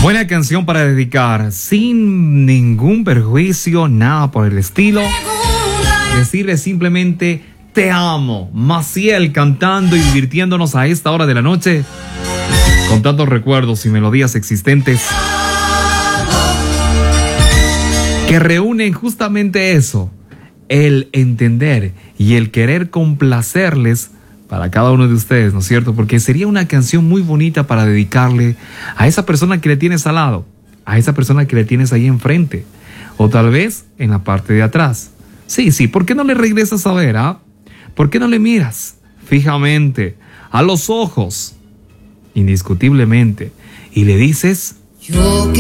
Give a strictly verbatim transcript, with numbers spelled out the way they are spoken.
Buena canción para dedicar, sin ningún perjuicio, nada por el estilo. Decirle simplemente te amo. Maciel cantando y divirtiéndonos a esta hora de la noche con tantos recuerdos y melodías existentes que reúnen justamente eso, el entender y el querer complacerles para cada uno de ustedes, ¿no es cierto? Porque sería una canción muy bonita para dedicarle a esa persona que le tienes al lado, a esa persona que le tienes ahí enfrente, o tal vez en la parte de atrás. Sí, sí, ¿por qué no le regresas a ver, ah? ¿Por qué no le miras fijamente a los ojos, indiscutiblemente, y le dices: yo que